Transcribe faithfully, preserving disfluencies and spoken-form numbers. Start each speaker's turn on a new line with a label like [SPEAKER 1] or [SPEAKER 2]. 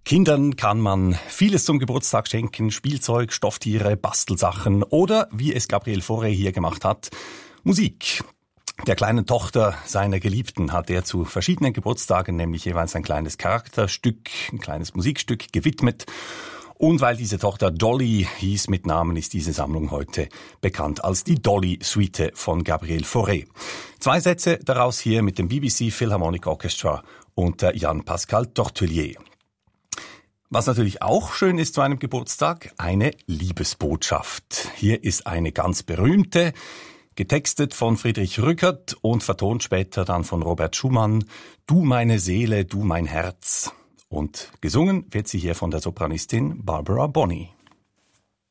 [SPEAKER 1] Kindern kann man vieles zum Geburtstag schenken, Spielzeug, Stofftiere, Bastelsachen oder, wie es Gabriel Fauré hier gemacht hat, Musik. Der kleinen Tochter seiner Geliebten hat er zu verschiedenen Geburtstagen nämlich jeweils ein kleines Charakterstück, ein kleines Musikstück gewidmet. Und weil diese Tochter Dolly hieß mit Namen, ist diese Sammlung heute bekannt als die Dolly-Suite von Gabriel Fauré. Zwei Sätze daraus hier mit dem B B C Philharmonic Orchestra unter Jan-Pascal Tortelier. Was natürlich auch schön ist zu einem Geburtstag, eine Liebesbotschaft. Hier ist eine ganz berühmte, getextet von Friedrich Rückert und vertont später dann von Robert Schumann. Du meine Seele, du mein Herz. Und gesungen wird sie hier von der Sopranistin Barbara Bonney.